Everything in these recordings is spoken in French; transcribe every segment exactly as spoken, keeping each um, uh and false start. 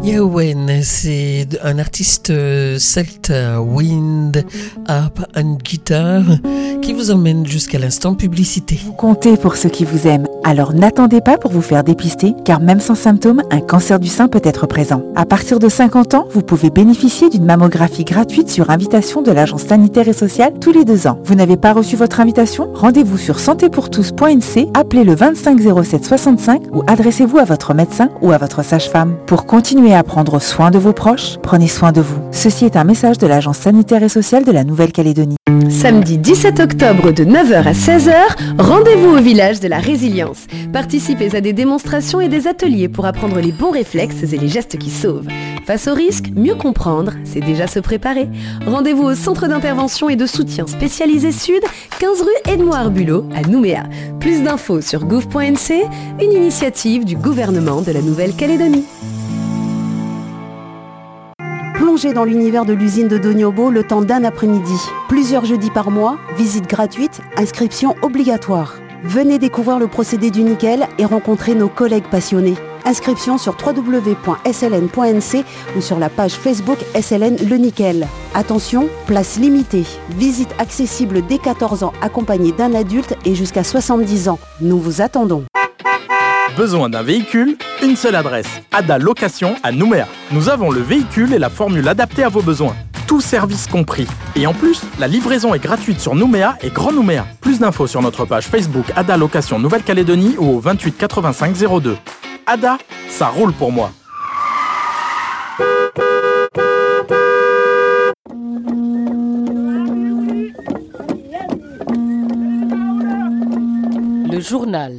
Yawen, c'est un artiste celte, wind, harp and guitar, qui vous emmène jusqu'à l'instant publicité. Vous comptez pour ceux qui vous aiment, alors n'attendez pas pour vous faire dépister, car même sans symptômes, un cancer du sein peut être présent. À partir de cinquante ans, vous pouvez bénéficier d'une mammographie gratuite sur invitation de l'Agence sanitaire et sociale tous les deux ans. Vous n'avez pas reçu votre invitation? Rendez-vous sur santé pour tous point n c, appelez le vingt-cinq zéro sept soixante-cinq ou adressez-vous à votre médecin ou à votre sage-femme. Pour continuer à prendre soin de vos proches, prenez soin de vous. Ceci est un message de l'Agence sanitaire et sociale de la Nouvelle-Calédonie. Samedi dix-sept octobre de neuf heures à seize heures, rendez-vous au village de la Résilience. Participez à des démonstrations et des ateliers pour apprendre les bons réflexes et les gestes qui sauvent. Face au risque, mieux comprendre, c'est déjà se préparer. Rendez-vous au centre d'intervention et de soutien spécialisé Sud, quinze rue Edmond-Arbulot à Nouméa. Plus d'infos sur gouv point n c, une initiative du gouvernement de la Nouvelle-Calédonie. Plongez dans l'univers de l'usine de Doniobo le temps d'un après-midi. Plusieurs jeudis par mois, visite gratuite, inscription obligatoire. Venez découvrir le procédé du nickel et rencontrer nos collègues passionnés. Inscription sur w w w point s l n point n c ou sur la page Facebook S L N Le Nickel. Attention, place limitée. Visite accessible dès quatorze ans accompagnée d'un adulte et jusqu'à soixante-dix ans. Nous vous attendons. Besoin d'un véhicule? Une seule adresse, Ada Location à Nouméa. Nous avons le véhicule et la formule adaptée à vos besoins. Tout service compris. Et en plus, la livraison est gratuite sur Nouméa et Grand Nouméa. Plus d'infos sur notre page Facebook Ada Location Nouvelle-Calédonie ou au vingt-huit quatre-vingt-cinq zéro deux. Ada, ça roule pour moi. Le journal.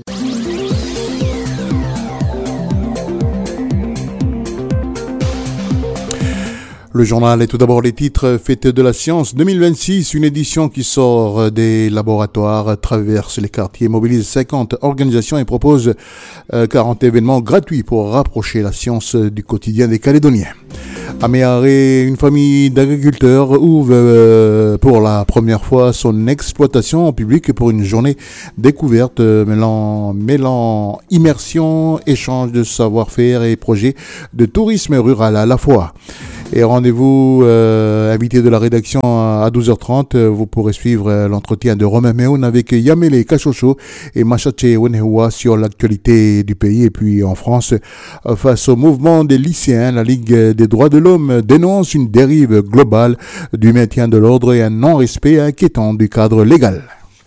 Le journal est tout d'abord les titres Fête de la Science deux mille vingt-six, une édition qui sort des laboratoires, traverse les quartiers, mobilise cinquante organisations et propose quarante événements gratuits pour rapprocher la science du quotidien des Calédoniens. À Méharé, une famille d'agriculteurs ouvre pour la première fois son exploitation en public pour une journée découverte mêlant, mêlant immersion, échange de savoir-faire et projet de tourisme rural à la fois. Et rendez-vous euh, invité de la rédaction à douze heures trente. Vous pourrez suivre euh, l'entretien de Romain Meoun avec Yamele Kachocho et Machache Wenehua sur l'actualité du pays. Et puis en France, euh, face au mouvement des lycéens, la Ligue des droits de l'homme dénonce une dérive globale du maintien de l'ordre et un non-respect inquiétant du cadre légal.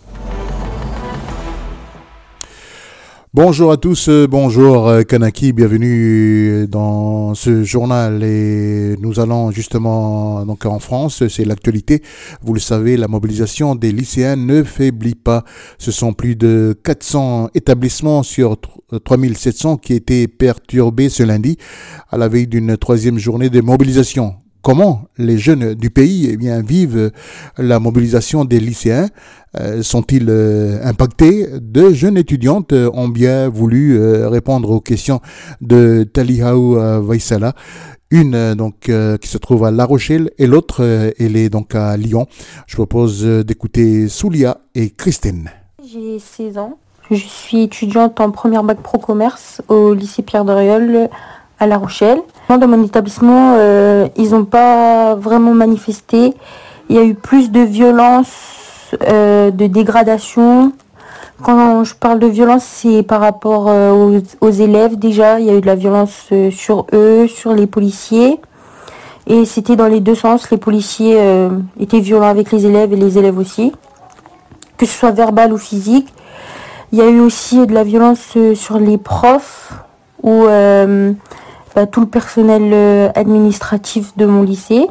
Bonjour à tous, bonjour Kanaki, bienvenue dans ce journal et nous allons justement donc en France, c'est l'actualité. Vous le savez, la mobilisation des lycéens ne faiblit pas. Ce sont plus de quatre cents établissements sur trois mille sept cents qui étaient perturbés ce lundi à la veille d'une troisième journée de mobilisation. Comment les jeunes du pays eh bien, vivent la mobilisation des lycéens? Euh, sont-ils euh, impactés? Deux jeunes étudiantes euh, ont bien voulu euh, répondre aux questions de Talihaou euh, Vaisala. Une euh, donc euh, qui se trouve à La Rochelle et l'autre euh, elle est donc à Lyon. Je propose euh, d'écouter Soulia et Christine. J'ai seize ans. Je suis étudiante en première bac pro commerce au lycée Pierre Doriol à La Rochelle. Dans mon établissement, euh, ils n'ont pas vraiment manifesté. Il y a eu plus de violence, euh, de dégradation. Quand je parle de violence, c'est par rapport euh, aux, aux élèves déjà. Il y a eu de la violence euh, sur eux, sur les policiers. Et c'était dans les deux sens. Les policiers euh, étaient violents avec les élèves et les élèves aussi. Que ce soit verbal ou physique. Il y a eu aussi de la violence euh, sur les profs ou... Euh, Bah, tout le personnel euh, administratif de mon lycée.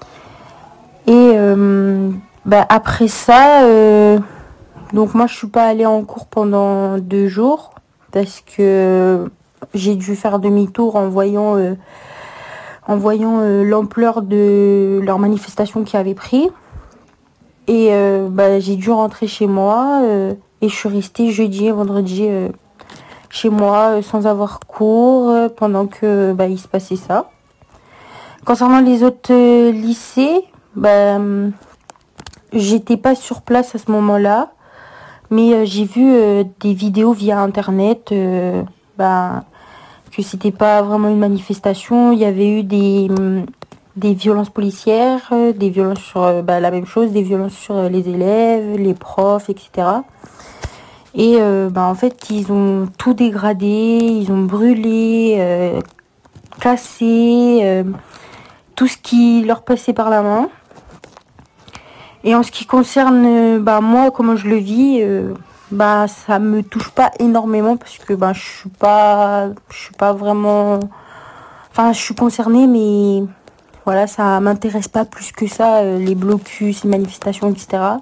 Et euh, bah, après ça, euh, donc moi je suis pas allée en cours pendant deux jours parce que j'ai dû faire demi-tour en voyant, euh, en voyant euh, l'ampleur de leur manifestation qui avait pris. Et euh, bah, j'ai dû rentrer chez moi euh, et je suis restée jeudi et vendredi euh, chez moi euh, sans avoir cours euh, pendant que bah, il se passait ça. Concernant les autres euh, lycées, bah, euh, j'étais pas sur place à ce moment-là, mais euh, j'ai vu euh, des vidéos via internet euh, bah, que c'était pas vraiment une manifestation. Il y avait eu des, des violences policières, des violences sur bah, la même chose, des violences sur les élèves, les profs, et cetera. Et euh, bah, en fait, ils ont tout dégradé, ils ont brûlé, euh, cassé, euh, tout ce qui leur passait par la main. Et en ce qui concerne bah, moi, comment je le vis, euh, bah, ça me touche pas énormément parce que bah, je suis pas, je suis pas vraiment... Enfin, je suis concernée, mais voilà, ça m'intéresse pas plus que ça, euh, les blocus, les manifestations, et cetera.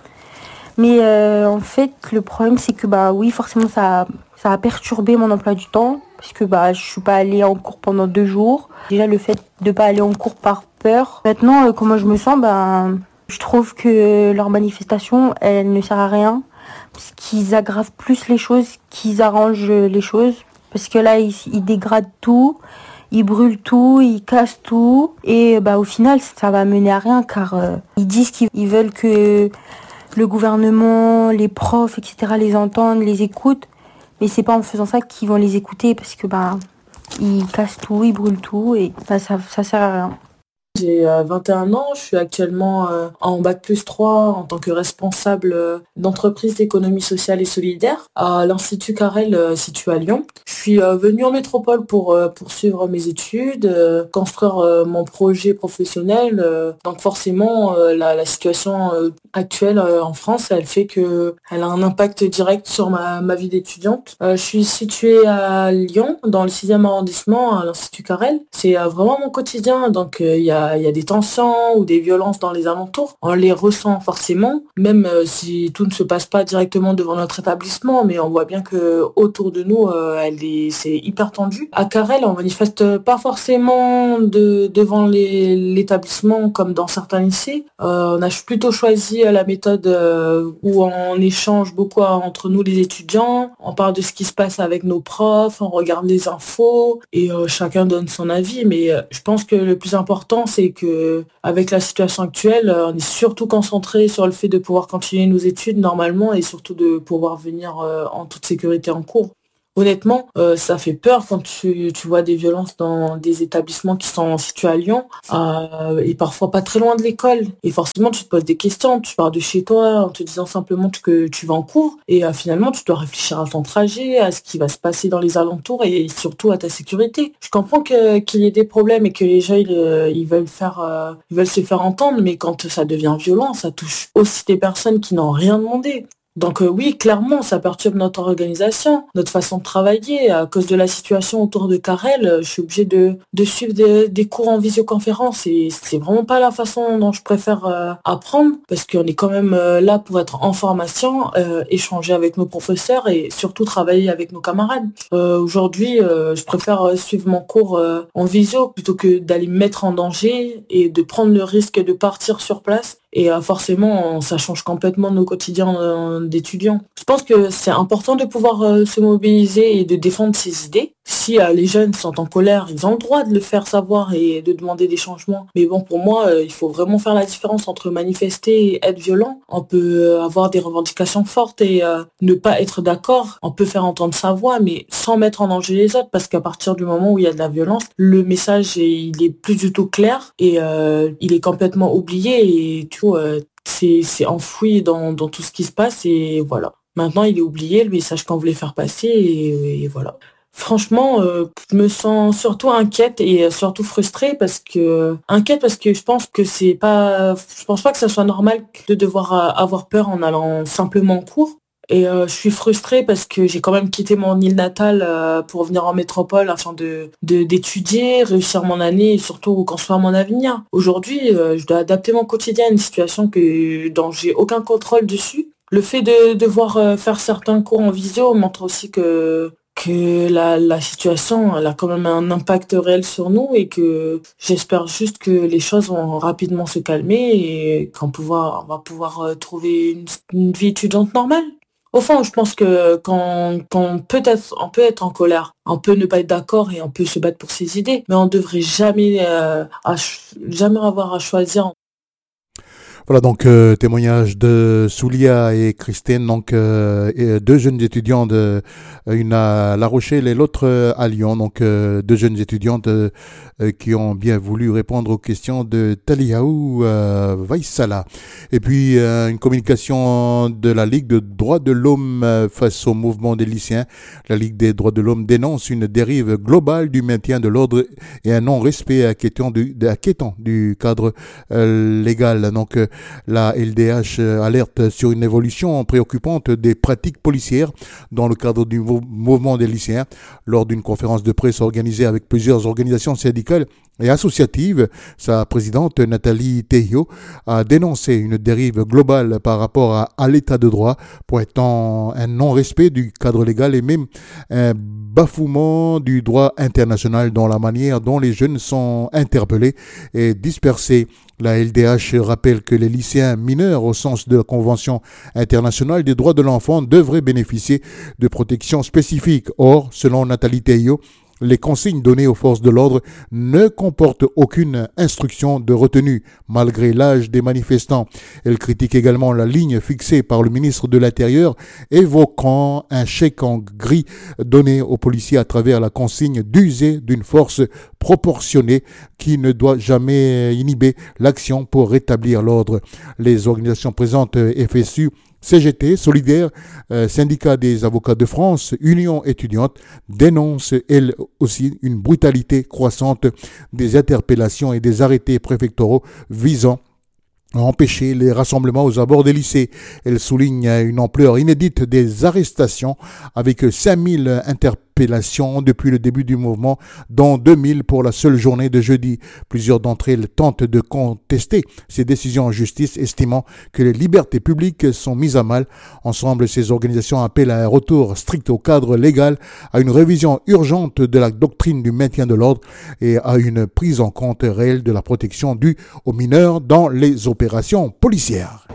Mais euh, en fait, le problème, c'est que bah oui, forcément, ça, ça a perturbé mon emploi du temps parce que bah je suis pas allée en cours pendant deux jours. Déjà, le fait de pas aller en cours par peur. Maintenant, euh, comment je me sens, bah je trouve que leur manifestation, elle ne sert à rien parce qu'ils aggravent plus les choses, qu'ils arrangent les choses. Parce que là, ils, ils dégradent tout, ils brûlent tout, ils cassent tout. Et bah au final, ça va mener à rien car euh, ils disent qu'ils veulent que le gouvernement, les profs, et cetera les entendent, les écoutent. Mais c'est pas en faisant ça qu'ils vont les écouter parce que bah ils cassent tout, ils brûlent tout et bah, ça, ça sert à rien. J'ai euh, vingt et un ans, je suis actuellement euh, en bac plus trois en tant que responsable euh, d'entreprise d'économie sociale et solidaire à l'Institut Carrel euh, situé à Lyon. Je suis euh, venue en métropole pour euh, poursuivre mes études, euh, construire euh, mon projet professionnel. Euh, donc forcément, euh, la, la situation euh, actuelle euh, en France, elle fait que elle a un impact direct sur ma, ma vie d'étudiante. Euh, je suis située à Lyon, dans le sixième arrondissement, à l'Institut Carrel. C'est euh, vraiment mon quotidien, donc il euh, y a il y a des tensions ou des violences dans les alentours. On les ressent forcément, même euh, si tout ne se passe pas directement devant notre établissement, mais on voit bien que autour de nous, euh, elle est, c'est hyper tendu. À Carrel, on manifeste pas forcément de, devant les, l'établissement comme dans certains lycées. Euh, on a plutôt choisi la méthode euh, où on échange beaucoup entre nous les étudiants, on parle de ce qui se passe avec nos profs, on regarde les infos et euh, chacun donne son avis. Mais euh, je pense que le plus important, c'est que avec la situation actuelle, on est surtout concentré sur le fait de pouvoir continuer nos études normalement et surtout de pouvoir venir en toute sécurité en cours. Honnêtement, euh, ça fait peur quand tu, tu vois des violences dans des établissements qui sont situés à Lyon euh, et parfois pas très loin de l'école. Et forcément, tu te poses des questions, tu pars de chez toi en te disant simplement que tu vas en cours et euh, finalement, tu dois réfléchir à ton trajet, à ce qui va se passer dans les alentours et surtout à ta sécurité. Je comprends que, qu'il y ait des problèmes et que les gens, ils, ils, veulent faire, euh, ils veulent se faire entendre, mais quand ça devient violent, ça touche aussi des personnes qui n'ont rien demandé. Donc euh, oui, clairement, ça perturbe notre organisation, notre façon de travailler. À cause de la situation autour de Carrel, euh, je suis obligée de, de suivre des, des cours en visioconférence et c'est vraiment pas la façon dont je préfère euh, apprendre parce qu'on est quand même euh, là pour être en formation, euh, échanger avec nos professeurs et surtout travailler avec nos camarades. Euh, aujourd'hui, euh, je préfère suivre mon cours euh, en visio plutôt que d'aller me mettre en danger et de prendre le risque de partir sur place. Et euh, forcément, ça change complètement nos quotidiens euh, d'étudiants. Je pense que c'est important de pouvoir euh, se mobiliser et de défendre ses idées. Si euh, les jeunes sont en colère, ils ont le droit de le faire savoir et de demander des changements. Mais bon, pour moi, euh, il faut vraiment faire la différence entre manifester et être violent. On peut avoir des revendications fortes et euh, ne pas être d'accord. On peut faire entendre sa voix, mais sans mettre en danger les autres. Parce qu'à partir du moment où il y a de la violence, le message, est, il est plus du tout clair et euh, il est complètement oublié. Et tu vois, euh, c'est, c'est enfoui dans, dans tout ce qui se passe. Et voilà. Maintenant, il est oublié, le message qu'on voulait faire passer. Et, et voilà. Franchement, euh, je me sens surtout inquiète et surtout frustrée parce que inquiète parce que je pense que c'est pas, je pense pas que ça soit normal de devoir avoir peur en allant simplement en cours. Et euh, je suis frustrée parce que j'ai quand même quitté mon île natale euh, pour venir en métropole afin de, de d'étudier, réussir mon année et surtout construire mon avenir. Aujourd'hui, euh, je dois adapter mon quotidien à une situation que dont j'ai aucun contrôle dessus. Le fait de devoir euh, faire certains cours en visio montre aussi que que la, la situation elle a quand même un impact réel sur nous et que j'espère juste que les choses vont rapidement se calmer et qu'on pouvoir, on va pouvoir trouver une, une vie étudiante normale. Au fond, je pense que quand, quand peut-être, on peut être en colère, on peut ne pas être d'accord et on peut se battre pour ses idées, mais on devrait jamais, euh, à, jamais avoir à choisir. Voilà donc euh, témoignage de Soulia et Christine, donc euh, et deux jeunes étudiantes, euh, une à La Rochelle et l'autre à Lyon, donc euh, deux jeunes étudiantes euh, qui ont bien voulu répondre aux questions de Taliaou euh, Vaissala. Et puis euh, une communication de la Ligue des droits de l'homme euh, face au mouvement des lycéens. La Ligue des droits de l'homme dénonce une dérive globale du maintien de l'ordre et un non-respect inquiétant du, inquiétant du cadre euh, légal. Donc euh, la L D H alerte sur une évolution préoccupante des pratiques policières dans le cadre du mouvement des lycéens. Lors d'une conférence de presse organisée avec plusieurs organisations syndicales et associatives, sa présidente Nathalie Théo a dénoncé une dérive globale par rapport à, à l'état de droit, pointant un non-respect du cadre légal et même un bafouement du droit international dans la manière dont les jeunes sont interpellés et dispersés. La L D H rappelle que les lycéens mineurs au sens de la Convention internationale des droits de l'enfant devraient bénéficier de protections spécifiques. Or, selon Nathalie Théo, les consignes données aux forces de l'ordre ne comportent aucune instruction de retenue, malgré l'âge des manifestants. Elle critique également la ligne fixée par le ministre de l'Intérieur, évoquant un chèque en gris donné aux policiers à travers la consigne d'user d'une force proportionnée qui ne doit jamais inhiber l'action pour rétablir l'ordre. Les organisations présentes F S U, C G T, Solidaire, euh, Syndicat des avocats de France, Union étudiante, dénoncent elles aussi une brutalité croissante des interpellations et des arrêtés préfectoraux visant à empêcher les rassemblements aux abords des lycées. Elle souligne une ampleur inédite des arrestations avec cinq mille interpellations depuis le début du mouvement, dont deux mille pour la seule journée de jeudi. Plusieurs d'entre elles tentent de contester ces décisions en justice, estimant que les libertés publiques sont mises à mal. Ensemble, ces organisations appellent à un retour strict au cadre légal, à une révision urgente de la doctrine du maintien de l'ordre et à une prise en compte réelle de la protection due aux mineurs dans les opérations policières.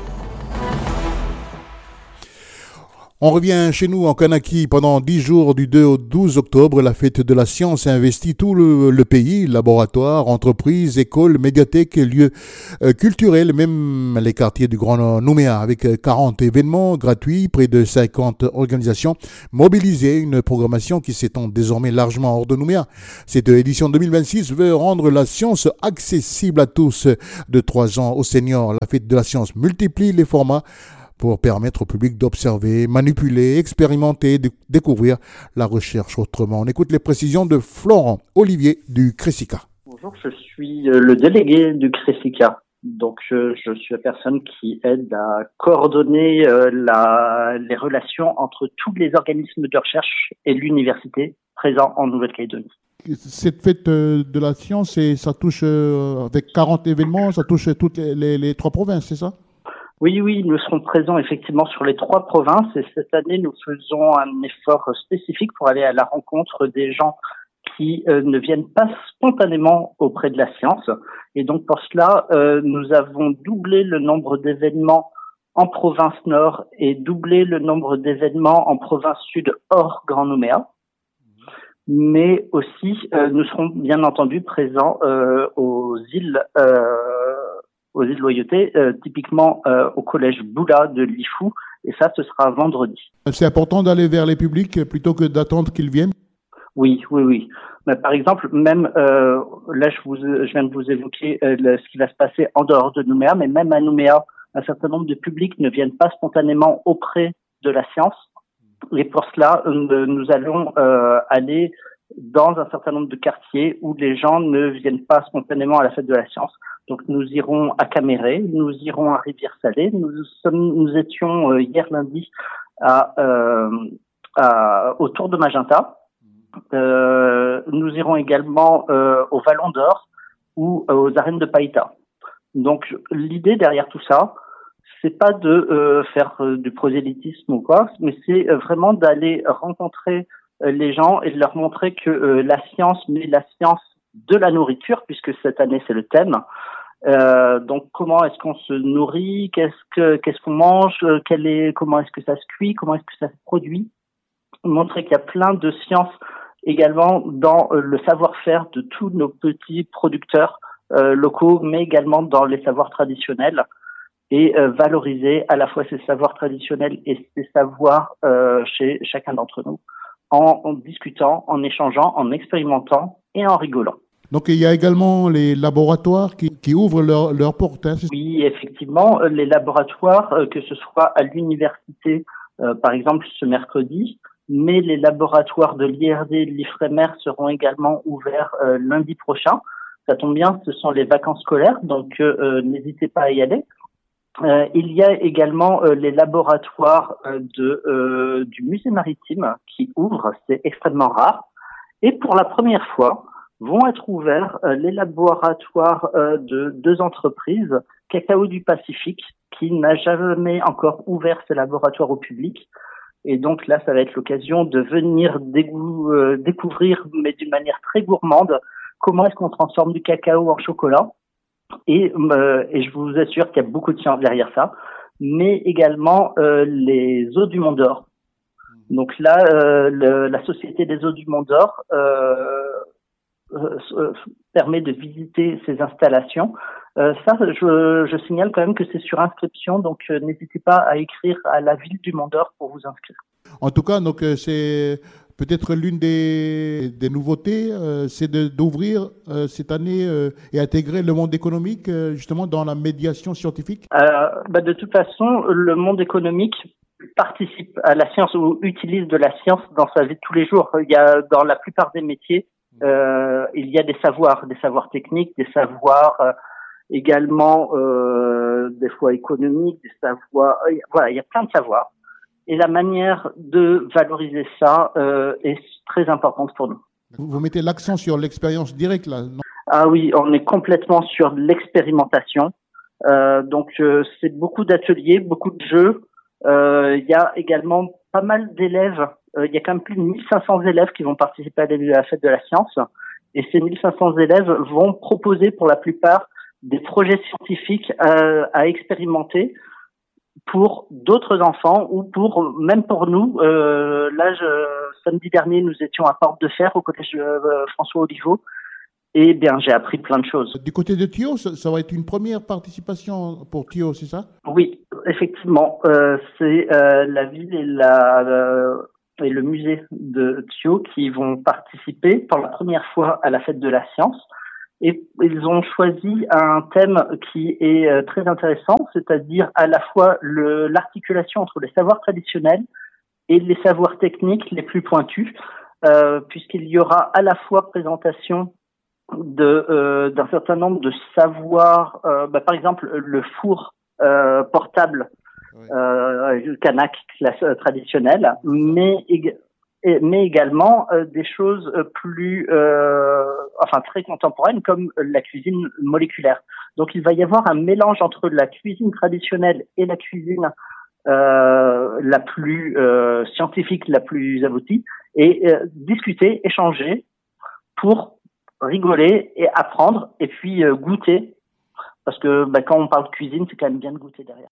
On revient chez nous en Kanaki pendant dix jours du deux au douze octobre. La fête de la science investit tout le, le pays, laboratoires, entreprises, écoles, médiathèques, lieux euh, culturels, même les quartiers du Grand Nouméa, avec quarante événements gratuits, près de cinquante organisations mobilisées, une programmation qui s'étend désormais largement hors de Nouméa. Cette édition deux mille vingt-six veut rendre la science accessible à tous, de trois ans aux seniors. La fête de la science multiplie les formats pour permettre au public d'observer, manipuler, expérimenter, de découvrir la recherche autrement. On écoute les précisions de Florent Olivier du Cressica. Bonjour, je suis le délégué du Cressica. Donc, je, je suis la personne qui aide à coordonner euh, la, les relations entre tous les organismes de recherche et l'université présents en Nouvelle-Calédonie. Cette fête de la science, ça touche, euh, avec quarante événements, ça touche toutes les, les, les trois provinces, c'est ça ? Oui, oui, nous serons présents effectivement sur les trois provinces et cette année, nous faisons un effort spécifique pour aller à la rencontre des gens qui euh, ne viennent pas spontanément auprès de la science. Et donc pour cela, euh, nous avons doublé le nombre d'événements en province nord et doublé le nombre d'événements en province sud hors Grand Nouméa. Mais aussi, euh, nous serons bien entendu présents euh, aux îles euh, aux îles Loyauté, euh, typiquement euh, au collège Boula de Lifou, et ça, ce sera vendredi. C'est important d'aller vers les publics plutôt que d'attendre qu'ils viennent ? Oui, oui, oui. Mais par exemple, même euh, là, je, vous, je viens de vous évoquer euh, le, ce qui va se passer en dehors de Nouméa, mais même à Nouméa, un certain nombre de publics ne viennent pas spontanément auprès de la science, et pour cela, euh, nous allons euh, aller dans un certain nombre de quartiers où les gens ne viennent pas spontanément à la fête de la science. Donc nous irons à Caméré, nous irons à Rivière-Salée, nous sommes, nous étions euh, hier lundi à, euh, à autour de Magenta. Euh, nous irons également euh, au Vallon d'Or ou euh, aux arènes de Païta. Donc l'idée derrière tout ça, c'est pas de euh, faire euh, du prosélytisme ou quoi, mais c'est euh, vraiment d'aller rencontrer euh, les gens et de leur montrer que euh, la science, mais la science de la nourriture, puisque cette année c'est le thème. Euh, donc comment est-ce qu'on se nourrit, qu'est-ce que qu'est-ce qu'on mange, euh, quel est comment est-ce que ça se cuit, comment est-ce que ça se produit, montrer qu'il y a plein de sciences également dans euh, le savoir-faire de tous nos petits producteurs euh, locaux, mais également dans les savoirs traditionnels. et euh, valoriser à la fois ces savoirs traditionnels et ces savoirs euh, chez chacun d'entre nous, en, en discutant, en échangeant, en expérimentant et en rigolant. Donc il y a également les laboratoires qui, qui ouvrent leurs leur portes. Hein, oui, effectivement, les laboratoires, euh, que ce soit à l'université, euh, par exemple ce mercredi, mais les laboratoires de l'I R D et de l'Ifremer seront également ouverts euh, lundi prochain. Ça tombe bien, ce sont les vacances scolaires, donc euh, n'hésitez pas à y aller. Euh, il y a également euh, les laboratoires euh, de euh, du musée maritime qui ouvrent, c'est extrêmement rare. Et pour la première fois, vont être ouverts euh, les laboratoires euh, de deux entreprises, Cacao du Pacifique, qui n'a jamais encore ouvert ses laboratoires au public. Et donc là, ça va être l'occasion de venir dégou- euh, découvrir, mais d'une manière très gourmande, comment est-ce qu'on transforme du cacao en chocolat. Et, euh, et je vous assure qu'il y a beaucoup de science derrière ça, mais également euh, les eaux du Mont d'Or. Donc là, euh, le, la Société des eaux du Mont d'Or euh, euh, permet de visiter ces installations. Euh, ça, je, je signale quand même que c'est sur inscription, donc euh, n'hésitez pas à écrire à la ville du Mont d'Or pour vous inscrire. En tout cas, donc euh, c'est peut-être l'une des, des nouveautés, euh, c'est de, d'ouvrir euh, cette année euh, et intégrer le monde économique euh, justement dans la médiation scientifique. Euh, bah de toute façon, le monde économique participe à la science ou utilise de la science dans sa vie de tous les jours. Il y a dans la plupart des métiers, euh, il y a des savoirs, des savoirs techniques, des savoirs euh, également euh, des fois économiques, des savoirs. Euh, voilà, il y a plein de savoirs. Et la manière de valoriser ça euh, est très importante pour nous. Vous mettez l'accent sur l'expérience directe là, non ? Ah oui, on est complètement sur l'expérimentation. Euh, donc euh, c'est beaucoup d'ateliers, beaucoup de jeux. Euh, il y a également pas mal d'élèves. Euh, il y a quand même plus de mille cinq cents élèves qui vont participer à la fête de la science. Et ces mille cinq cents élèves vont proposer pour la plupart des projets scientifiques à, à expérimenter pour d'autres enfants ou pour même pour nous. Euh, là, je, samedi dernier, nous étions à Porte de Fer au collège euh, François Oliveau. Et bien, j'ai appris plein de choses. Du côté de Thio, ça, ça va être une première participation pour Thio, c'est ça ? Oui, effectivement. Euh, c'est euh, la ville et, la, euh, et le musée de Thio qui vont participer pour la première fois à la fête de la science. Et ils ont choisi un thème qui est euh, très intéressant, c'est-à-dire à la fois le, l'articulation entre les savoirs traditionnels et les savoirs techniques les plus pointus, euh, puisqu'il y aura à la fois présentation de euh, d'un certain nombre de savoirs, euh, bah, par exemple le four euh, portable, oui. euh, le Canac classe, euh, traditionnel, mais ég- mais également euh, des choses plus, euh, enfin très contemporaines comme la cuisine moléculaire. Donc il va y avoir un mélange entre la cuisine traditionnelle et la cuisine euh, la plus euh, scientifique, la plus aboutie, et euh, discuter, échanger pour rigoler et apprendre et puis euh, goûter, parce que bah, quand on parle de cuisine, c'est quand même bien de goûter derrière.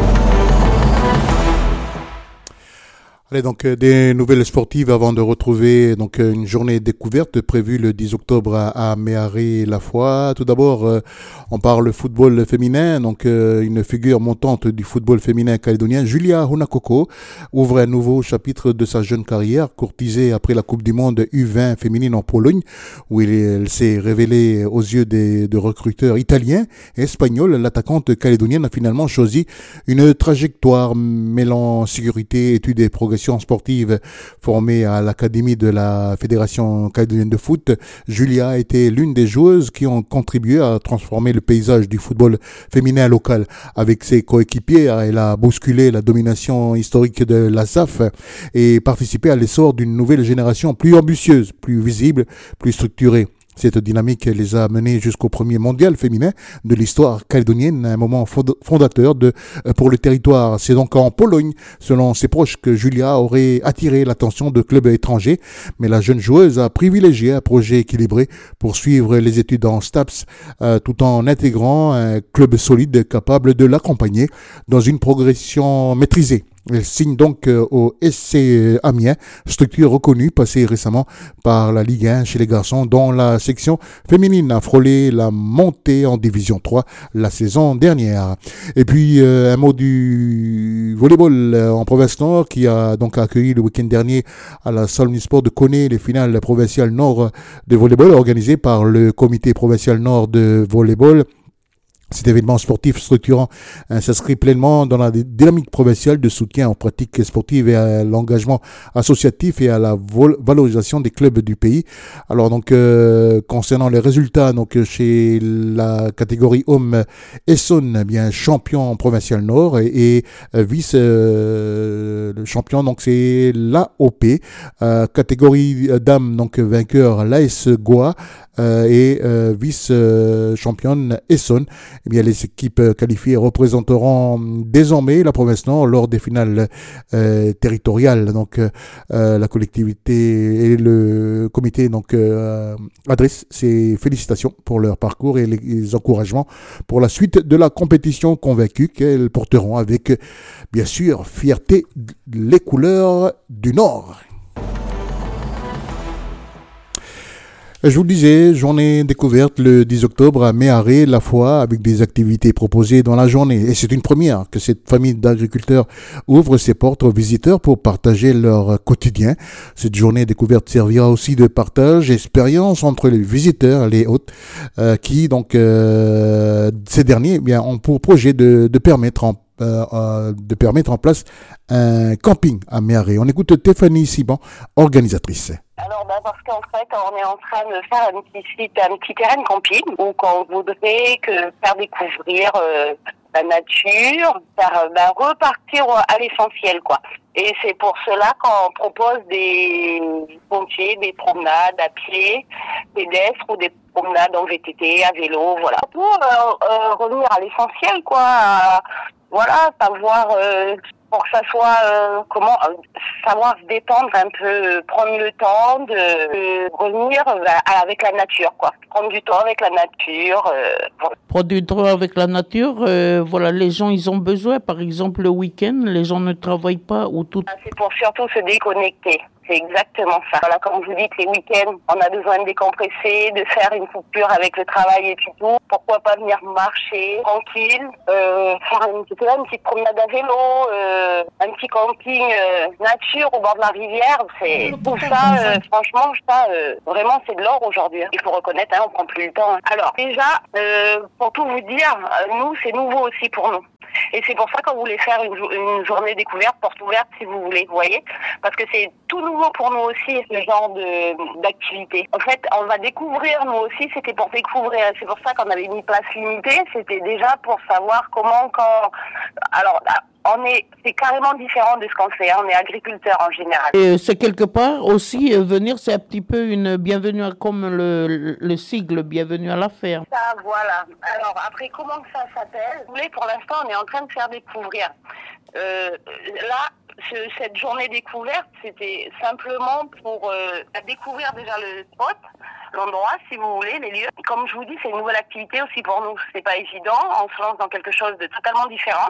Allez, donc euh, des nouvelles sportives avant de retrouver donc une journée découverte prévue le dix octobre à, à Méharry-la-Foix. Tout d'abord, euh, on parle football féminin. Donc euh, une figure montante du football féminin calédonien, Julia Hunakoko, ouvre un nouveau chapitre de sa jeune carrière, courtisée après la Coupe du Monde U vingt féminine en Pologne, où elle, elle s'est révélée aux yeux des de recruteurs italiens et espagnols. L'attaquante calédonienne a finalement choisi une trajectoire mêlant sécurité, études et progression sportive. Formée à l'académie de la Fédération calédonienne de foot, Julia a été l'une des joueuses qui ont contribué à transformer le paysage du football féminin local. Avec ses coéquipiers, elle a bousculé la domination historique de la S A F et participé à l'essor d'une nouvelle génération plus ambitieuse, plus visible, plus structurée. Cette dynamique les a menés jusqu'au premier mondial féminin de l'histoire calédonienne, un moment fondateur de, pour le territoire. C'est donc en Pologne, selon ses proches, que Julia aurait attiré l'attention de clubs étrangers. Mais la jeune joueuse a privilégié un projet équilibré pour suivre les études en STAPS, euh, tout en intégrant un club solide capable de l'accompagner dans une progression maîtrisée. Elle signe donc euh, au S C Amiens, structure reconnue, passée récemment par la Ligue un chez les garçons, dont la section féminine a frôlé la montée en Division trois la saison dernière. Et puis euh, un mot du volleyball euh, en province nord, qui a donc accueilli le week-end dernier à la salle Omnisport de Koné les finales provinciales nord de volleyball organisées par le comité provincial nord de volleyball. Cet événement sportif structurant hein, s'inscrit pleinement dans la dynamique provinciale de soutien aux pratiques sportives et à l'engagement associatif et à la vol- valorisation des clubs du pays. Alors donc euh, concernant les résultats, donc chez la catégorie homme, Essonne, eh bien champion provincial nord et, et euh, vice euh, le champion, donc c'est l'A O P. Euh, catégorie dames, donc vainqueur l'A S Goa. Euh, et euh, vice-championne euh, Essonne. Eh bien, les équipes qualifiées représenteront désormais la province Nord lors des finales euh, territoriales. Donc, euh, la collectivité et le comité donc euh, adressent ses félicitations pour leur parcours et les, les encouragements pour la suite de la compétition, convaincus qu'elles porteront avec, bien sûr, fierté les couleurs du Nord. Je vous le disais, journée découverte le dix octobre à Méharé, la fois, avec des activités proposées dans la journée. Et c'est une première que cette famille d'agriculteurs ouvre ses portes aux visiteurs pour partager leur quotidien. Cette journée découverte servira aussi de partage, expérience entre les visiteurs, les hôtes, euh, qui, donc, euh, ces derniers, eh bien, ont pour projet de, de permettre en Euh, euh, de permettre en place un camping à Méharé. On écoute Stéphanie Siban, organisatrice. Alors, bah parce qu'en fait, on est en train de faire un petit site, un petit terrain de camping où on voudrait que faire découvrir euh, la nature, faire bah, repartir à l'essentiel, quoi. Et c'est pour cela qu'on propose des pontiers, des promenades à pied, pédestres ou des promenades en V T T, à vélo, voilà. Pour euh, euh, revenir à l'essentiel, quoi. À, voilà, savoir euh, pour que ça soit euh, comment euh, savoir se détendre un peu, prendre le temps de euh, revenir bah, avec la nature, quoi. Prendre du temps avec la nature. Euh, voilà. Prendre du temps avec la nature, euh, voilà, les gens ils ont besoin. Par exemple, le week-end, les gens ne travaillent pas ou tout. C'est pour surtout se déconnecter. C'est exactement ça. Voilà, comme vous dites, les week-ends, on a besoin de décompresser, de faire une coupure avec le travail et puis tout. Pourquoi pas venir marcher tranquille, euh, faire une petite, une petite promenade à vélo, euh, un petit camping euh, nature au bord de la rivière. C'est tout ça, euh, franchement, ça, euh, vraiment, c'est de l'or aujourd'hui. Il faut reconnaître, hein, on prend plus le temps. Alors, déjà, euh, pour tout vous dire, nous, c'est nouveau aussi pour nous. Et c'est pour ça qu'on voulait faire une, jo- une journée découverte, porte ouverte, si vous voulez, vous voyez, parce que c'est tout nouveau pour nous aussi, ce genre de d'activité. En fait, on va découvrir, nous aussi, c'était pour découvrir. C'est pour ça qu'on avait mis place limitée, c'était déjà pour savoir comment, quand... Alors, on est, c'est carrément différent de ce qu'on fait, hein. On est agriculteur en général. Et c'est quelque part aussi, euh, venir, c'est un petit peu une bienvenue, à, comme le, le, le sigle, bienvenue à la ferme. Ça, voilà. Alors, après, comment ça s'appelle? Vous voulez, pour l'instant, on est en train de faire découvrir. Euh, là, ce, cette journée découverte, c'était simplement pour euh, découvrir déjà le spot, l'endroit, si vous voulez, les lieux. Comme je vous dis, c'est une nouvelle activité aussi pour nous. C'est pas évident. On se lance dans quelque chose de totalement différent.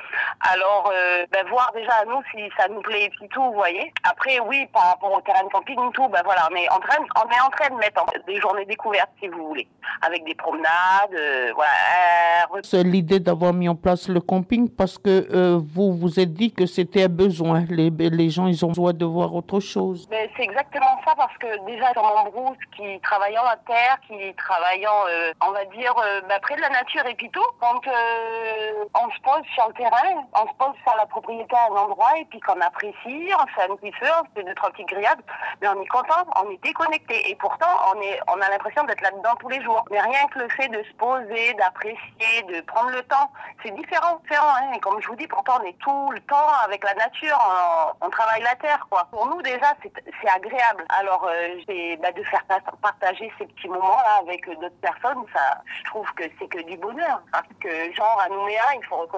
Alors, euh, ben, voir déjà à nous si ça nous plaît et puis tout, vous voyez. Après, oui, par rapport au terrain de camping, tout, ben voilà, on est en train, on est en train de mettre en, des journées découvertes, si vous voulez, avec des promenades, euh, voilà. Euh, c'est l'idée d'avoir mis en place le camping parce que euh, vous vous êtes dit que c'était un besoin. Les, les gens, ils ont besoin de voir autre chose. Ben, c'est exactement ça parce que déjà, sur mon brousse, qui travaillant la terre, qui travaillant, euh, on va dire, euh, ben, près de la nature et puis tout, quand euh, on se pose sur le terrain, on se pose sur la propriété à un endroit et puis qu'on apprécie, on fait un petit feu, on fait deux, trois petites grillades, mais on est content, on est déconnecté et pourtant on est, on a l'impression d'être là-dedans tous les jours. Mais rien que le fait de se poser, d'apprécier, de prendre le temps, c'est différent, différent, hein. Et comme je vous dis, pourtant on est tout le temps avec la nature, on, on travaille la terre, quoi. Pour nous déjà, c'est, c'est agréable. Alors euh, j'ai, bah, de faire partager ces petits moments-là avec d'autres personnes, ça, je trouve que c'est que du bonheur. Parce que genre à Nouméa, il faut reconnaître, hein,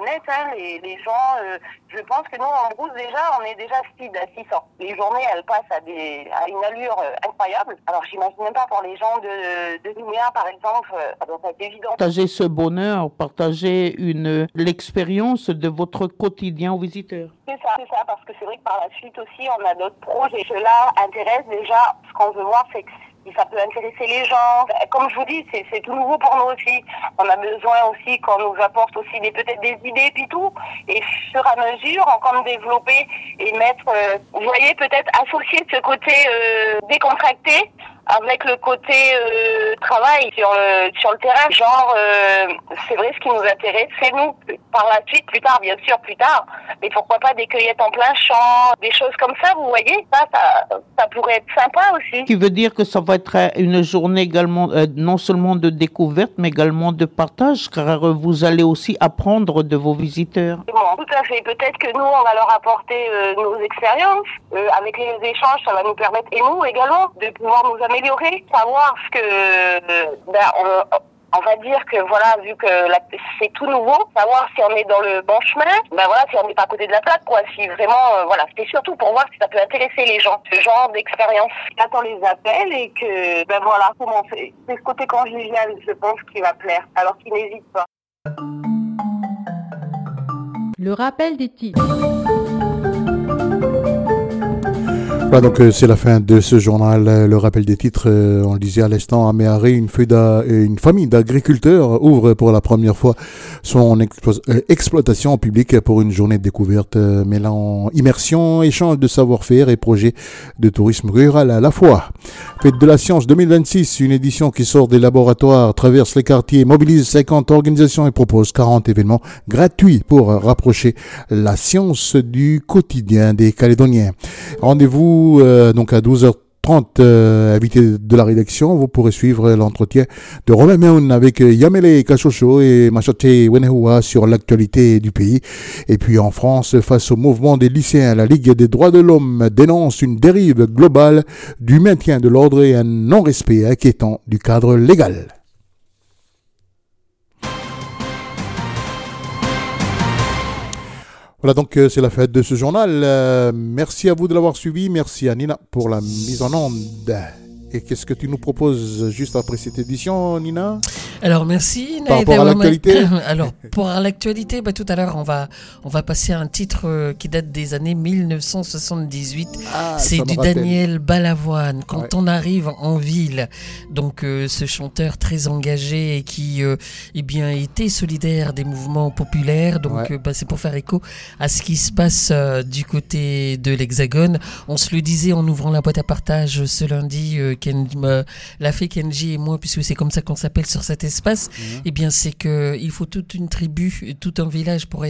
Les, les gens, euh, je pense que nous, en brousse, déjà, on est déjà speed à six cents. Les journées, elles passent à, des, à une allure euh, incroyable. Alors, j'imagine même pas pour les gens de, de Nouméa, par exemple, euh, ça doit être évident. Partager ce bonheur, partager une, l'expérience de votre quotidien aux visiteurs. C'est ça, c'est ça, parce que c'est vrai que par la suite aussi, on a d'autres projets. Cela intéresse déjà, ce qu'on veut voir, c'est que ça peut intéresser les gens. Comme je vous dis, c'est, c'est tout nouveau pour nous aussi. On a besoin aussi qu'on nous apporte aussi des, peut-être des idées puis tout. Et sur à mesure, on comme développer et mettre, euh, vous voyez, peut-être associer ce côté euh, décontracté avec le côté euh, travail sur le sur le terrain. Genre, euh, c'est vrai, ce qui nous intéresse, c'est nous. Par la suite, plus tard, bien sûr, plus tard. Mais pourquoi pas des cueillettes en plein champ, des choses comme ça, vous voyez. Ça, ça, ça pourrait être sympa aussi. Qui veut dire que ça va être une journée également, euh, non seulement de découverte, mais également de partage, car vous allez aussi apprendre de vos visiteurs. Bon, tout à fait. Peut-être que nous, on va leur apporter euh, nos expériences. Euh, avec les échanges, ça va nous permettre, et nous également, de pouvoir nous améliorer, savoir ce que, euh, ben, on, on va dire que voilà, vu que la, c'est tout nouveau, savoir si on est dans le bon chemin, ben voilà, si on n'est pas à côté de la plaque, quoi, si vraiment, euh, voilà, c'est surtout pour voir si ça peut intéresser les gens, ce genre d'expérience. Quand on les appelle et que, ben voilà, comment c'est, c'est ce côté convivial, je pense, qui va plaire, alors qu'ils n'hésitent pas. Le rappel des titres. Voilà, donc euh, c'est la fin de ce journal. Euh, le rappel des titres, euh, on le disait à l'instant, à Méharé, une, une famille d'agriculteurs ouvre pour la première fois son explo- euh, exploitation en public pour une journée de découverte euh, mêlant immersion, échange de savoir-faire et projet de tourisme rural à la fois. Fête de la science deux mille vingt-six, une édition qui sort des laboratoires, traverse les quartiers, mobilise cinquante organisations et propose quarante événements gratuits pour rapprocher la science du quotidien des Calédoniens. Rendez-vous Euh, donc à douze heures trente, euh, invité de la rédaction, vous pourrez suivre l'entretien de Romain Meun avec Yamele Kachocho et Machote Wenehua sur l'actualité du pays. Et puis en France, face au mouvement des lycéens, la Ligue des droits de l'homme dénonce une dérive globale du maintien de l'ordre et un non-respect inquiétant du cadre légal. Voilà, donc euh, c'est la fête de ce journal. Euh, merci à vous de l'avoir suivi. Merci à Nina pour la mise en onde. Et qu'est-ce que tu nous proposes juste après cette édition, Nina ? Alors merci. Par rapport à l'actualité. Alors pour l'actualité, bah, tout à l'heure on va on va passer à un titre euh, qui date des années dix-neuf cent soixante-dix-huit. Ah, c'est du Daniel Balavoine. Quand ouais. on arrive en ville, donc euh, ce chanteur très engagé et qui euh, eh bien était solidaire des mouvements populaires. Donc ouais. euh, bah, c'est pour faire écho à ce qui se passe euh, du côté de l'Hexagone. On se le disait en ouvrant la boîte à partage ce lundi. Euh, Ken, euh, la fée Kenji et moi, puisque c'est comme ça qu'on s'appelle sur cet espace, mmh. eh bien c'est que il faut toute une tribu, tout un village pour